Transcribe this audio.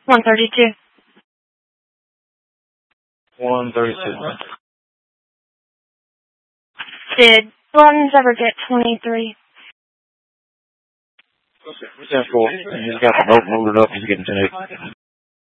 132. 132. Did Buttons ever get 23? 10-4. He's got the boat loaded up. He's getting 10-8.